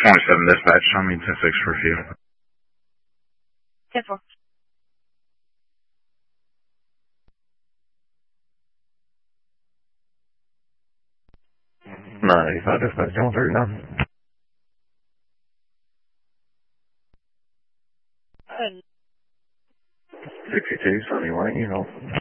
27 dispatch, show me 10-6 for a few. 10-4. No, 95 dispatch, John 39. 62, Sunny Lane, you know.